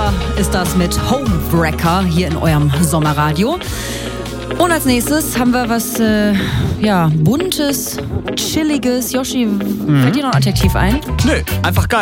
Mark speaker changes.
Speaker 1: Sia ist das mit Homewrecker hier in eurem Sommerradio. Und als nächstes haben wir was Buntes, Chilliges. Joshi, fällt dir noch ein Adjektiv ein?
Speaker 2: Nö, einfach geil.